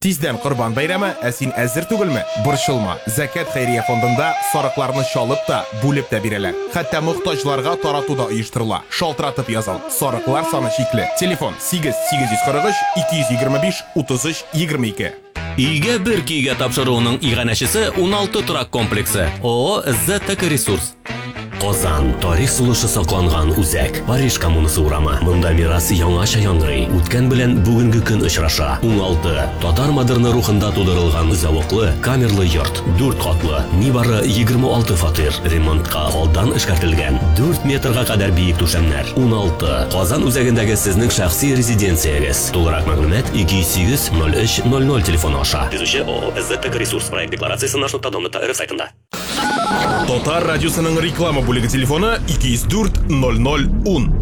Тиздән Корбан бәйрәме, ә син әзер түгелме? Борчылма. Закат хәйрия фондында сарыкларны чалып та, бүлеп тә бирәләр. Хәтта мохтаҗларга таратуда оештырыла. Шалтыратып языл. Сарыклар саны чикле. Телефон 8843 225 33 22. Өйгә бер көйгә тапшыруның иганәчесе 16 торак комплексы. ООО «ЗТК Ресурс». Казан тарих сулышы сакланган үзәк. Париж коммунасы урамы. Монда мирас яңаша яңгырый. Үткән белән бүгенге көн очраша. 16 татар модерны рухында тудырылган зәвыклы камерлы йорт. 4 катлы. Нибары 26 фатир. Ремонтка алдан эшкәртелгән. 4 метрга кадәр биек түшәмнәр. 16 Казан үзәгендәге сезнең шәхси резиденциягез. Тулырак мәгълүмат 208 03 00 телефоны аша. Төзүче ООО «ЗТК Ресурс» проект декларациясе nаш.dom.rf сайтында. Татар радиосының реклама бүлеге телефоны 204 00 10.